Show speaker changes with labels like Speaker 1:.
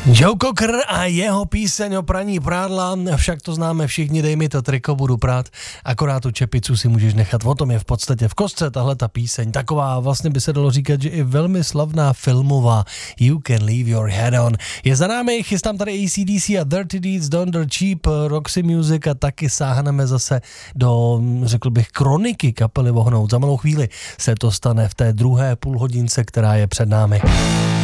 Speaker 1: Joe Cocker a jeho píseň o praní prádla, však to známe všichni, dej mi to triko, budu prát, akorát tu čepicu si můžeš nechat, o tom je v podstatě v kostce tahle ta píseň, taková vlastně by se dalo říkat, že i velmi slavná filmová You Can Leave Your Head On. Je za námi, chystám tady AC/DC a Dirty Deeds Done Dirt Cheap, Roxy Music a taky sáhneme zase do, řekl bych, kroniky kapely Vohnout. Za malou chvíli se to stane v té druhé půlhodince, která je před námi.